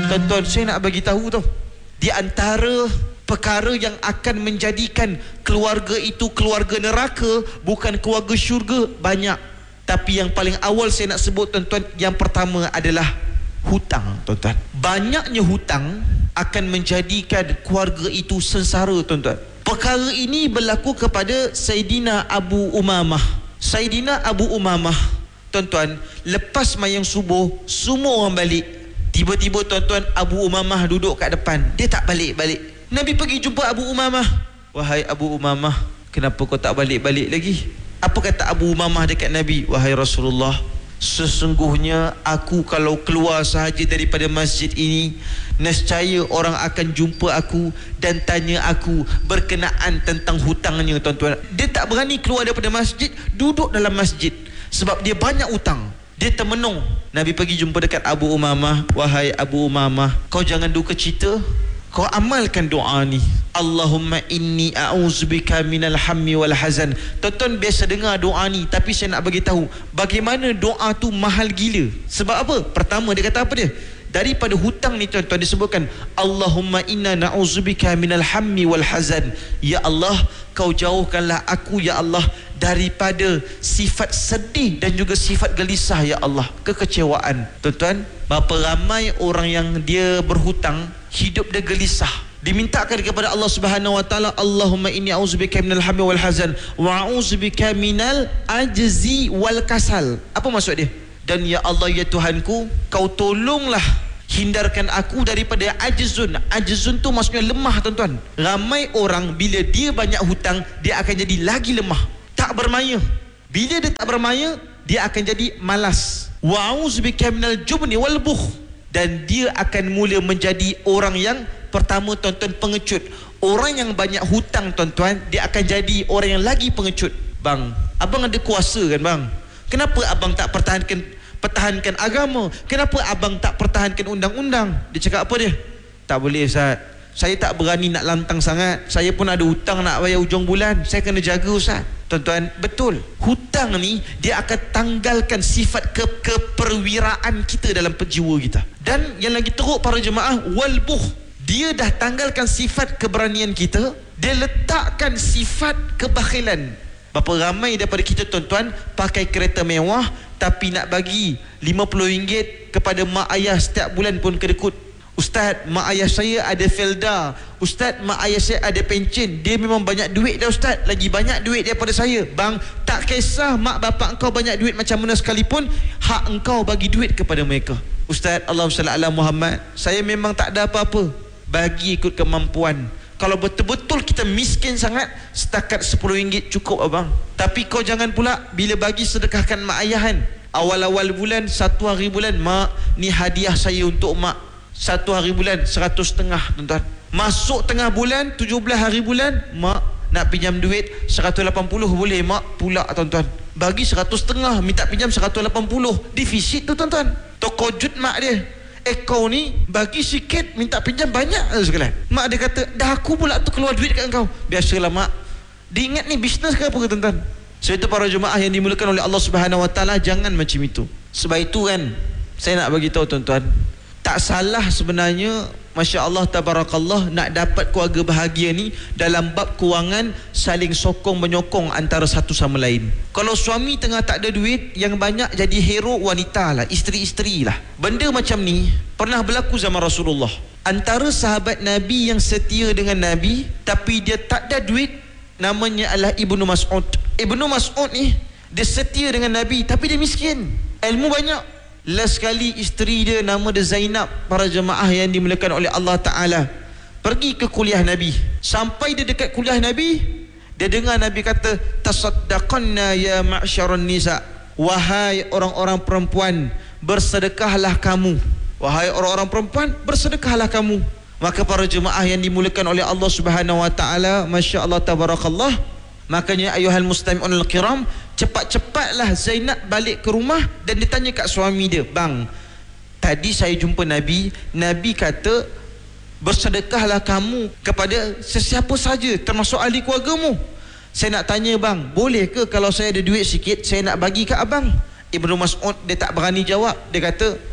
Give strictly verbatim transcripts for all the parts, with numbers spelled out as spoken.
Tuan-tuan, saya nak bagi tahu tau, di antara perkara yang akan menjadikan keluarga itu keluarga neraka, bukan keluarga syurga, banyak. Tapi yang paling awal saya nak sebut tuan-tuan, yang pertama adalah hutang. Tuan-tuan, banyaknya hutang akan menjadikan keluarga itu sengsara. Tuan-tuan, perkara ini berlaku kepada Saidina Abu Umamah. Saidina Abu Umamah, tuan-tuan, lepas mayang subuh, semua orang balik. Tiba-tiba tuan-tuan, Abu Umamah duduk kat depan, dia tak balik-balik. Nabi pergi jumpa Abu Umamah. Wahai Abu Umamah, kenapa kau tak balik-balik lagi? Apa kata Abu Umamah dekat Nabi? Wahai Rasulullah, sesungguhnya aku kalau keluar sahaja daripada masjid ini, nescaya orang akan jumpa aku dan tanya aku berkenaan tentang hutangnya. Tuan-tuan, dia tak berani keluar daripada masjid, duduk dalam masjid sebab dia banyak hutang. Dia termenung. Nabi pergi jumpa dekat Abu Umamah. Wahai Abu Umamah, kau jangan duka cita, kau amalkan doa ni. Allahumma inni a'udzubika minal hammi wal hazan. Tuan-tuan biasa dengar doa ni, tapi saya nak bagi tahu bagaimana doa tu mahal gila. Sebab apa? Pertama, dia kata apa dia? Daripada hutang ni tuan-tuan disebutkan, Allahumma inna na'udzubika minal hammi wal hazan. Ya Allah, kau jauhkanlah aku ya Allah daripada sifat sedih dan juga sifat gelisah ya Allah, kekecewaan. Tuan-tuan, berapa ramai orang yang dia berhutang, hidup dia gelisah. Dimintakan kepada Allah Subhanahu wa taala, Allahumma inni a'udzubika minal hammi wal hazan wa a'udzubika minal ajzi wal kasal. Apa maksud dia? Dan ya Allah ya Tuhanku, kau tolonglah hindarkan aku daripada ajzun. Ajzun tu maksudnya lemah. Tuan-tuan, ramai orang bila dia banyak hutang, dia akan jadi lagi lemah, tak bermaya. Bila dia tak bermaya, dia akan jadi malas. Wa a'udzubika minal jubni wal bukh. Dan dia akan mula menjadi orang yang pertama tuan-tuan, pengecut. Orang yang banyak hutang tuan-tuan, dia akan jadi orang yang lagi pengecut. Bang, abang ada kuasa kan bang? Kenapa abang tak pertahankan pertahankan agama? Kenapa abang tak pertahankan undang-undang? Dia cakap apa dia? Tak boleh Ustaz, saya tak berani nak lantang sangat. Saya pun ada hutang nak bayar hujung bulan, saya kena jaga Ustaz. Tuan-tuan, betul, hutang ni dia akan tanggalkan sifat ke keperwiraan kita dalam jiwa kita. Dan yang lagi teruk para jemaah, walbuh, dia dah tanggalkan sifat keberanian kita, dia letakkan sifat kebakhilan. Berapa ramai daripada kita tuan-tuan pakai kereta mewah, tapi nak bagi lima puluh ringgit kepada mak ayah setiap bulan pun kedekut. Ustaz, mak ayah saya ada Felda. Ustaz, mak ayah saya ada pencen. Dia memang banyak duit dah Ustaz, lagi banyak duit daripada saya. Bang, tak kisah mak bapak engkau banyak duit macam mana sekalipun, hak engkau bagi duit kepada mereka. Ustaz, Allahumma salli ala Muhammad, saya memang tak ada apa-apa, bagi ikut kemampuan. Kalau betul-betul kita miskin sangat, setakat sepuluh ringgit cukup abang. Tapi kau jangan pula bila bagi sedekahkan mak ayah kan, awal-awal bulan, satu hari bulan, mak, ni hadiah saya untuk mak. Satu hari bulan seratus setengah tuan-tuan. Masuk tengah bulan, tujuh belas hari bulan, mak nak pinjam duit seratus lapan puluh, boleh mak? Pula tuan-tuan, bagi seratus setengah, minta pinjam seratus lapan puluh, defisit tu tuan-tuan. Tokojut mak dia, eh kau ni bagi sikit, minta pinjam banyak sekalian. Mak dia kata, dah aku pula tu keluar duit kat engkau. Biasalah mak, dia ingat ni bisnes ke apa ke tuan-tuan. Sebab itu para jemaah yang dimulakan oleh Allah Subhanahu wa taala, jangan macam itu. Sebab itu kan, saya nak bagi tahu tuan-tuan, tak salah sebenarnya, Masya Allah tabarakallah, nak dapat keluarga bahagia ni dalam bab kewangan, saling sokong menyokong antara satu sama lain. Kalau suami tengah tak ada duit, yang banyak jadi hero wanita lah, isteri-isteri lah. Benda macam ni pernah berlaku zaman Rasulullah. Antara sahabat Nabi yang setia dengan Nabi, tapi dia tak ada duit, namanya adalah Ibnu Mas'ud. Ibnu Mas'ud ni, dia setia dengan Nabi, tapi dia miskin, ilmu banyak. Last kali isteri dia nama dia Zainab, para jemaah yang dimuliakan oleh Allah Ta'ala, pergi ke kuliah Nabi. Sampai dia dekat kuliah Nabi, dia dengar Nabi kata, tasaddaqanna ya ma'syaran nisa, wahai orang-orang perempuan, bersedekahlah kamu. Wahai orang-orang perempuan, bersedekahlah kamu. Maka para jemaah yang dimuliakan oleh Allah Subhanahu wa taala, Masya Allah tabarakallah, makanya ayuhal mustami'un al-kiram, cepat-cepatlah Zainab balik ke rumah dan dia tanya kat suami dia, bang, tadi saya jumpa Nabi, Nabi kata bersedekahlah kamu kepada sesiapa saja, termasuk ahli keluargamu. Saya nak tanya bang, boleh ke kalau saya ada duit sikit, saya nak bagi kat abang? Ibnu Mas'ud dia tak berani jawab. Dia kata,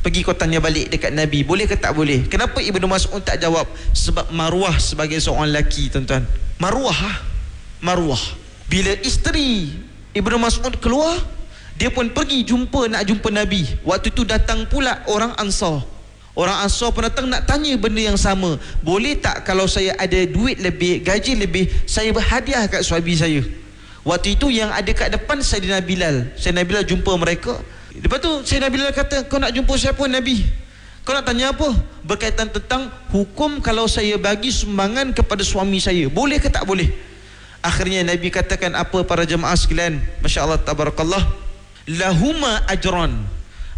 Pergi kau tanya balik dekat Nabi, boleh ke tak boleh? Kenapa Ibnu Mas'ud tak jawab? Sebab maruah sebagai seorang lelaki, tuan-tuan. Maruah, maruah. Bila isteri Ibnu Mas'ud keluar, dia pun pergi jumpa, nak jumpa Nabi. Waktu itu datang pula orang Ansar. Orang Ansar pun datang nak tanya benda yang sama. Boleh tak kalau saya ada duit lebih, gaji lebih, saya berhadiah kat suami saya? Waktu itu yang ada kat depan Sayyidina Bilal. Sayyidina Bilal jumpa mereka. Lepas tu Sayyidina Bilal kata, kau nak jumpa siapa Nabi? Kau nak tanya apa? Berkaitan tentang hukum kalau saya bagi sumbangan kepada suami saya, boleh ke tak boleh? Akhirnya Nabi katakan apa para jemaah sekalian? Masya Allah, tabarakallah. Lahuma ajran.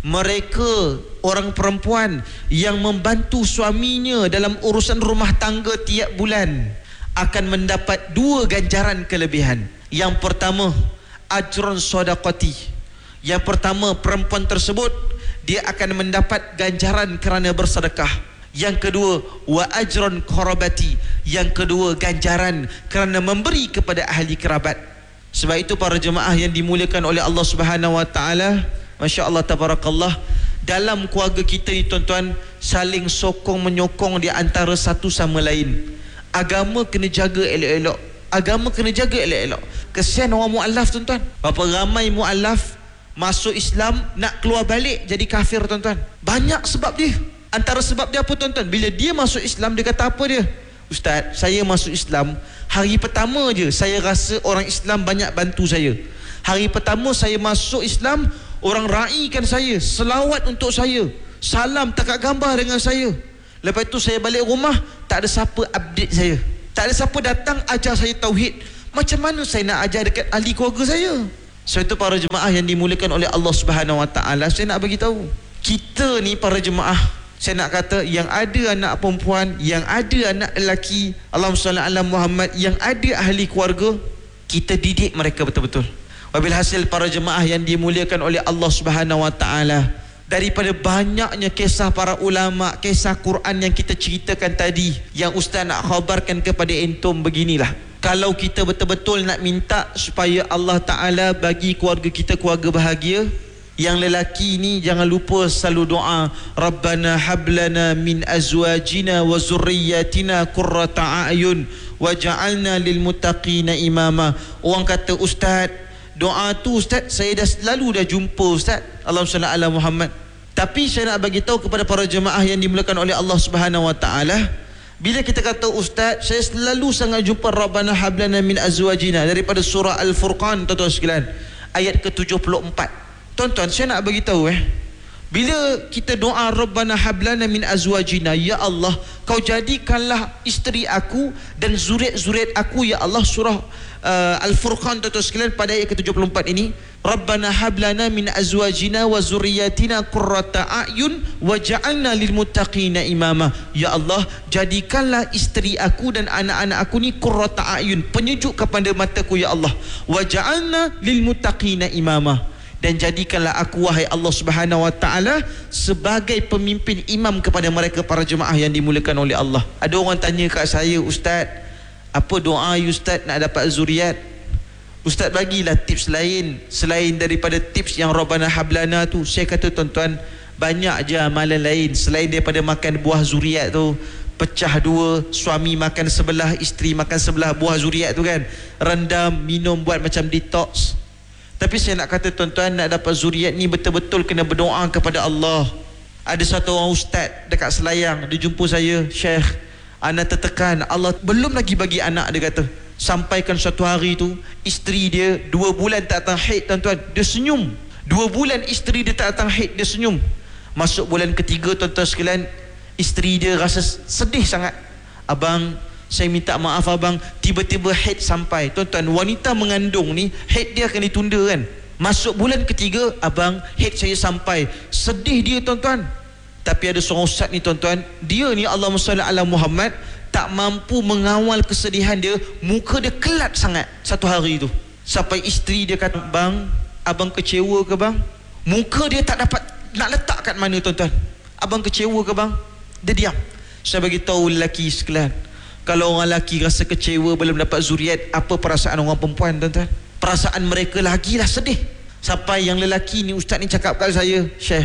Mereka orang perempuan yang membantu suaminya dalam urusan rumah tangga tiap bulan akan mendapat dua ganjaran kelebihan. Yang pertama, ajrun sadaqati. Yang pertama, perempuan tersebut dia akan mendapat ganjaran kerana bersedekah. Yang kedua, wa ajrun qarabati. Yang kedua, ganjaran kerana memberi kepada ahli kerabat. Sebab itu para jemaah yang dimuliakan oleh Allah Subhanahu wa taala, masya-Allah tabarakallah, dalam keluarga kita ni tuan-tuan, saling sokong menyokong di antara satu sama lain. Agama kena jaga elok-elok. Agama kena jaga elok-elok. Kesian orang mu'alaf tuan-tuan. Berapa ramai mu'alaf masuk Islam, nak keluar balik jadi kafir tuan-tuan. Banyak sebab dia. Antara sebab dia apa tuan-tuan? Bila dia masuk Islam, dia kata apa dia? Ustaz, saya masuk Islam, hari pertama je saya rasa orang Islam banyak bantu saya. Hari pertama saya masuk Islam, orang raikan saya, selawat untuk saya, salam takat gambar dengan saya. Lepas tu saya balik rumah, tak ada siapa update saya, tak ada siapa datang ajar saya tauhid. Macam mana saya nak ajar dekat ahli keluarga saya? Sebab itu para jemaah yang dimuliakan oleh Allah Subhanahu wa taala, saya nak bagi tahu, kita ni para jemaah, saya nak kata yang ada anak perempuan, yang ada anak lelaki, Allahumma salli ala Muhammad, yang ada ahli keluarga, kita didik mereka betul-betul. Wabil hasil para jemaah yang dimuliakan oleh Allah Subhanahu wa taala, daripada banyaknya kisah para ulama, kisah Quran yang kita ceritakan tadi, yang ustaz nak khabarkan kepada entum beginilah. Kalau kita betul-betul nak minta supaya Allah Ta'ala bagi keluarga kita keluarga bahagia, yang lelaki ni jangan lupa selalu doa, Rabbana hablana min azwajina wa zurriyatina qurrata a'yun waj'alna lil muttaqina imama. Orang kata, ustaz, doa tu ustaz saya dah selalu dah jumpa ustaz, Allahumma salli ala Muhammad. Tapi saya nak bagi tahu kepada para jemaah yang dimuliakan oleh Allah Subhanahu wa taala, bila kita kata ustaz saya selalu sangat jumpa Rabbana hablana min azwajina, daripada surah Al-Furqan tuan-tuan sekalian, ayat ke tujuh puluh empat. Tuan-tuan, saya nak bagi tahu eh, bila kita doa Rabbana hablana min azwajina, ya Allah, kau jadikanlah isteri aku dan zuriat-zuriat aku ya Allah. Surah uh, Al-Furqan tuan-tuan sekalian pada ayat ke tujuh puluh empat ini, Rabbana hablana min azwajina wa zurriyatina qurrata a'yun waj'alna lil muttaqina imama. Ya Allah, jadikanlah isteri aku dan anak-anak aku ni qurrata a'yun, penyejuk kepada mataku ya Allah. Waj'alna lil muttaqina imama, dan jadikanlah aku wahai Allah Subhanahu wa taala sebagai pemimpin imam kepada mereka para jemaah yang dimuliakan oleh Allah. Ada orang tanya kat saya, ustaz, apa doa ustaz nak dapat zuriat? Ustaz bagilah tips lain selain daripada tips yang Rabbana hablana tu. Saya kata tuan-tuan, banyak je amalan lain selain daripada makan buah zuriat tu. Pecah dua, suami makan sebelah, isteri makan sebelah buah zuriat tu kan, rendam, minum, buat macam detox. Tapi saya nak kata tuan-tuan, nak dapat zuriat ni betul-betul kena berdoa kepada Allah. Ada satu orang ustaz dekat Selayang, dia jumpa saya, Syekh, anak tertekan, Allah belum lagi bagi anak, dia kata. Sampaikan satu hari tu, isteri dia dua bulan tak datang haid tuan-tuan, dia senyum. Dua bulan isteri dia tak datang haid, dia senyum. Masuk bulan ketiga tuan-tuan sekalian, isteri dia rasa sedih sangat. Abang, saya minta maaf abang, tiba-tiba haid sampai. Tuan-tuan, wanita mengandung ni haid dia akan ditunda kan. Masuk bulan ketiga, abang, haid saya sampai. Sedih dia tuan-tuan. Tapi ada seorang ustaz ni tuan-tuan, dia ni Allahumma salli ala Muhammad, tak mampu mengawal kesedihan dia, muka dia kelat sangat satu hari tu. Sampai isteri dia kata, bang, abang kecewa ke bang? Muka dia tak dapat nak letak kat mana tuan-tuan. Abang kecewa ke bang? Dia diam. Saya bagi tahu lelaki sekalian, kalau orang lelaki rasa kecewa belum dapat zuriat, apa perasaan orang perempuan tuan-tuan? Perasaan mereka lagilah sedih. Sampai yang lelaki ni, ustaz ni cakap kat saya, Syekh,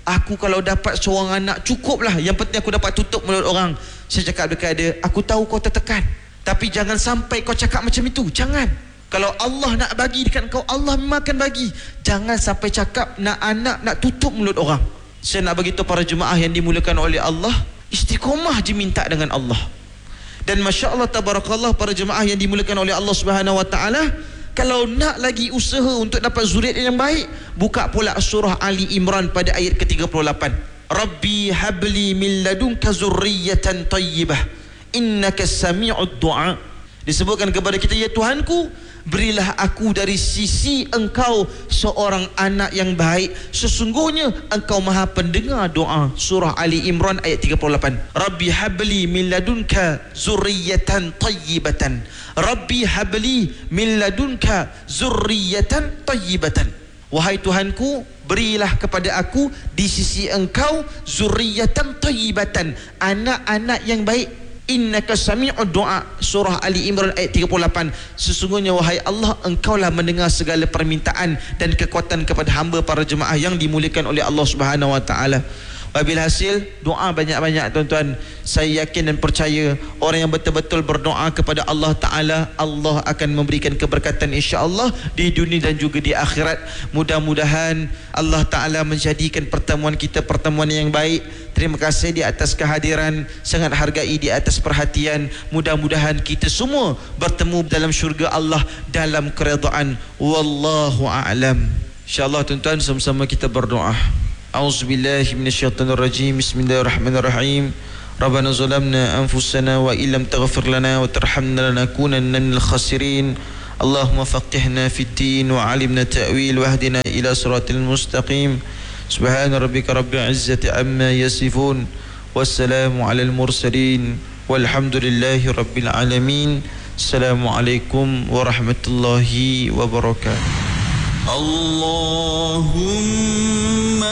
Aku kalau dapat seorang anak cukuplah, yang penting aku dapat tutup mulut orang. Saya cakap dekat dia, aku tahu kau tertekan, tapi jangan sampai kau cakap macam itu. Jangan. Kalau Allah nak bagi dekat kau, Allah memang akan bagi. Jangan sampai cakap nak anak, nak tutup mulut orang. Saya nak beritahu para jemaah yang dimuliakan oleh Allah, istiqomah je minta dengan Allah. Dan Masya Allah tabarakallah, para jemaah yang dimuliakan oleh Allah Subhanahu Wa Taala, kalau nak lagi usaha untuk dapat zuriat yang baik, buka pula surah Ali Imran pada ayat ke tiga puluh lapan. Rabbi habli min ladunka zurriyatan tayyibah innaka sami'ud du'a. Disebutkan kepada kita, ya Tuhanku, berilah aku dari sisi engkau seorang anak yang baik, sesungguhnya engkau maha pendengar doa. Surah Ali Imran ayat tiga puluh lapan. Rabbi habli min ladunka zurriyatan tayyibatan. Rabbi habli min ladunka zurriyatan tayyibatan. Wahai Tuhanku, berilah kepada aku di sisi engkau zurriyatan tayyibatan, anak-anak yang baik. Innaka sami'ud du'a. Surah Ali Imran ayat tiga puluh lapan. Sesungguhnya wahai Allah, engkaulah mendengar segala permintaan dan kekuatan kepada hamba para jemaah yang dimuliakan oleh Allah Subhanahu Wa Taala. Wabil hasil, doa banyak-banyak tuan-tuan. Saya yakin dan percaya orang yang betul-betul berdoa kepada Allah Ta'ala, Allah akan memberikan keberkatan insya-Allah di dunia dan juga di akhirat. Mudah-mudahan Allah Ta'ala menjadikan pertemuan kita pertemuan yang baik. Terima kasih di atas kehadiran, sangat hargai di atas perhatian. Mudah-mudahan kita semua bertemu dalam syurga Allah dalam keredaan. Wallahu a'lam. InsyaAllah tuan-tuan, sama-sama kita berdoa. A'udzubillahi minasyaitonirrajim. Bismillahirrahmanirrahim. Rabbana zalamna anfusana wa illam taghfir lana wa tarhamna lanakunanna minal khasirin. Allahumma faqihna fid din wa 'allimna ta'wil wahdina ila siratal mustaqim. Subhana rabbika rabbil izzati amma yasifun. Wassalamu 'alal mursalin. Walhamdulillahi rabbil alamin. Assalamualaikum warahmatullahi wabarakatuh. Allahumma